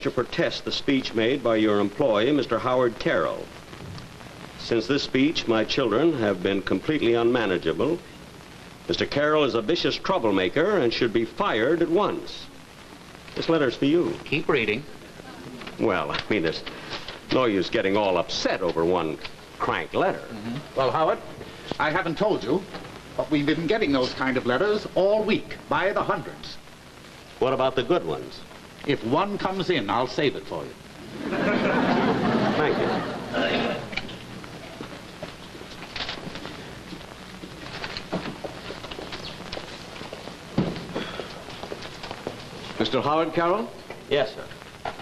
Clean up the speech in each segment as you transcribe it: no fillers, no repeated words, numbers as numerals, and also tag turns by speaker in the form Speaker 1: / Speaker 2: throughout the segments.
Speaker 1: To protest the speech made by your employee, Mr. Howard Carroll. Since this speech, my children have been completely unmanageable. Mr. Carroll is a vicious troublemaker and should be fired at once. This letter's for you.
Speaker 2: Keep reading.
Speaker 1: Well, I mean, there's no use getting all upset over one crank letter.
Speaker 2: Well, Howard, I haven't told you, but we've been getting those kind of letters all week, by the hundreds.
Speaker 1: What about the good ones?
Speaker 2: If one comes in, I'll save it for you.
Speaker 1: Thank you.
Speaker 3: Mr. Howard Carroll?
Speaker 1: Yes, sir.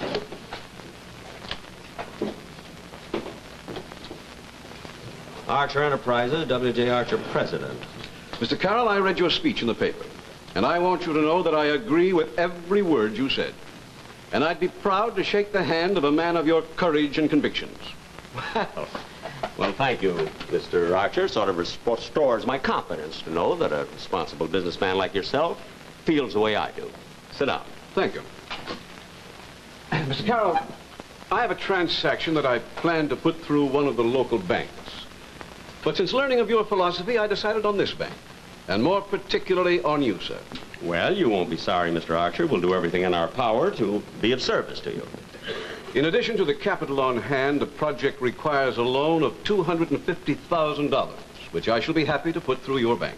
Speaker 1: Archer Enterprises, W.J. Archer, President.
Speaker 3: Mr. Carroll, I read your speech in the paper, and I want you to know that I agree with every word you said. And I'd be proud to shake the hand of a man of your courage and convictions.
Speaker 1: Well, thank you, Mr. Archer. Sort of restores my confidence to know that a responsible businessman like yourself feels the way I do. Sit down.
Speaker 3: Thank you. Mr. Carroll, I have a transaction that I plan to put through one of the local banks. But since learning of your philosophy, I decided on this bank, and more particularly on you, sir.
Speaker 1: Well, you won't be sorry, Mr. Archer. We'll do everything in our power to be of service to you.
Speaker 3: In addition to the capital on hand, the project requires a loan of $250,000, which I shall be happy to put through your bank.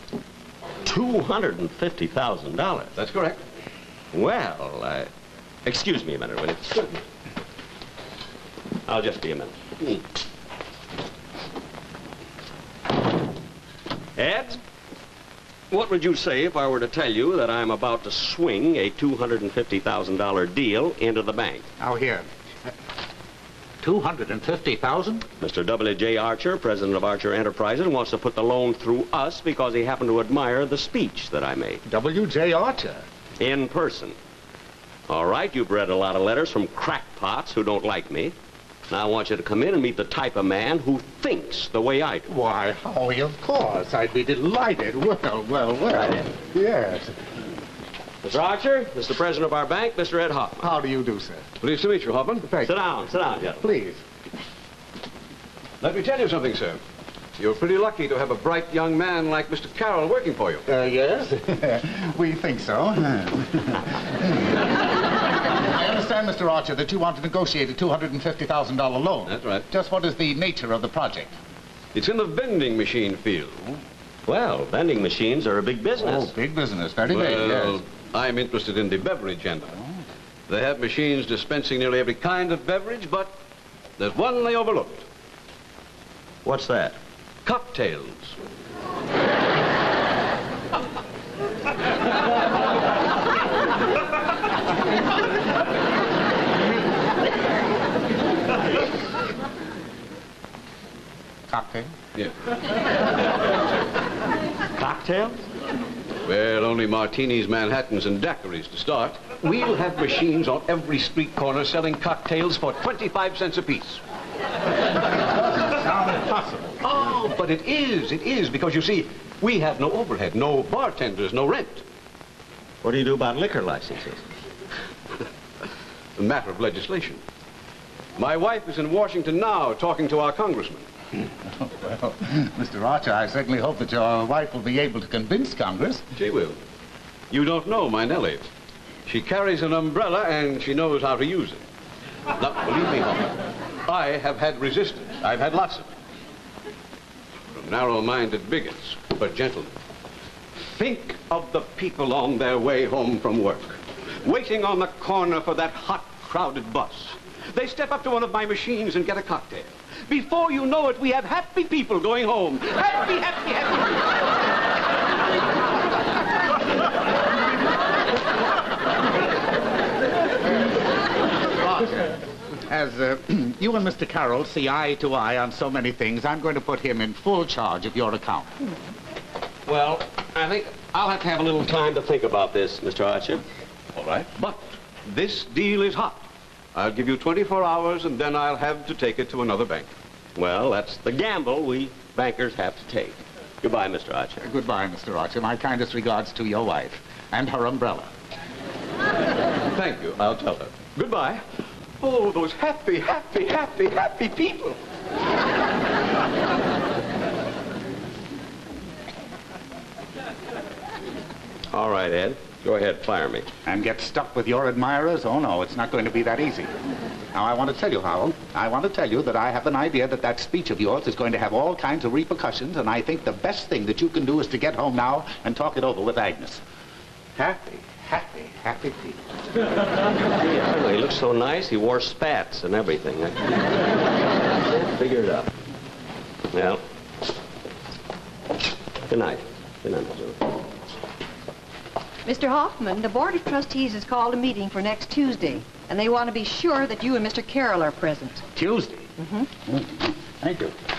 Speaker 1: $250,000?
Speaker 3: That's correct.
Speaker 1: Well, excuse me a minute, will you? I'll just be a minute. Ed, what would you say if I were to tell you that I'm about to swing a $250,000 deal into the bank?
Speaker 2: Now here. 250,000?
Speaker 1: Mr. W.J. Archer, president of Archer Enterprises, wants to put the loan through us because he happened to admire the speech that I made.
Speaker 2: W.J. Archer?
Speaker 1: In person. All right, you've read a lot of letters from crackpots who don't like me. Now I want you to come in and meet the type of man who thinks the way I do.
Speaker 2: Why, Howie, of course. I'd be delighted. Well.
Speaker 1: Right in.
Speaker 2: Yes.
Speaker 1: Mr. Archer, this is the president of our bank, Mr. Ed Hoffman.
Speaker 2: How do you do, sir?
Speaker 3: Pleased to meet you, Hoffman.
Speaker 2: Thank
Speaker 1: Sit
Speaker 2: you.
Speaker 1: down, gentlemen.
Speaker 2: Please.
Speaker 3: Let me tell you something, sir. You're pretty lucky to have a bright young man like Mr. Carroll working for you.
Speaker 2: Yes? We think so. I understand, Mr. Archer, that you want to negotiate a $250,000 loan.
Speaker 3: That's right.
Speaker 2: Just what is the nature of the project?
Speaker 3: It's in the vending machine field.
Speaker 1: Well, vending machines are a big business.
Speaker 2: Oh, big business. Very big,
Speaker 3: Well,
Speaker 2: yes.
Speaker 3: I'm interested in the beverage end of it. They have machines dispensing nearly every kind of beverage, but there's one they overlooked.
Speaker 1: What's that?
Speaker 3: Cocktails.
Speaker 2: Cocktail?
Speaker 3: Yeah.
Speaker 1: Cocktails?
Speaker 3: Well, only martinis, Manhattans, and daiquiris to start. We'll have machines on every street corner selling cocktails for 25 cents apiece.
Speaker 2: Sounds impossible.
Speaker 3: Oh, but it is, because you see, we have no overhead, no bartenders, no rent.
Speaker 1: What do you do about liquor licenses?
Speaker 3: A matter of legislation. My wife is in Washington now talking to our congressman.
Speaker 2: Well, Mr. Archer, I certainly hope that your wife will be able to convince Congress.
Speaker 3: She will. You don't know my Nellie. She carries an umbrella and she knows how to use it. Now, believe me, Hoffman, I have had resistance. I've had lots of it. From narrow-minded bigots, but gentlemen. Think of the people on their way home from work, waiting on the corner for that hot, crowded bus. They step up to one of my machines and get a cocktail. Before you know it, we have happy people going home. Happy, happy,
Speaker 2: As you and Mr. Carroll see eye to eye on so many things, I'm going to put him in full charge of your account.
Speaker 1: Well, I think I'll have to have a little time to think about this, Mr. Archer.
Speaker 3: All right, but this deal is hot. I'll give you 24 hours, and then I'll have to take it to another bank.
Speaker 1: Well, that's the gamble we bankers have to take. Goodbye, Mr. Archer.
Speaker 2: Goodbye, Mr. Archer. My kindest regards to your wife and her umbrella.
Speaker 3: Thank you. I'll tell her. Goodbye.
Speaker 2: Oh, those happy, happy, happy, happy people.
Speaker 1: All right, Ed. Go ahead, fire me.
Speaker 2: And get stuck with your admirers? Oh, no, it's not going to be that easy. Now, I want to tell you, Howell, I want to tell you that I have an idea that speech of yours is going to have all kinds of repercussions, and I think the best thing that you can do is to get home now and talk it over with Agnes. Happy, happy, happy people.
Speaker 1: Yeah, well, he looks so nice. He wore spats and everything. I can't figure it out. Well, good night. Good night, Missouri.
Speaker 4: Mr. Hoffman, the Board of Trustees has called a meeting for next Tuesday, and they want to be sure that you and Mr. Carroll are present.
Speaker 2: Tuesday?
Speaker 4: Mm-hmm.
Speaker 2: Thank you.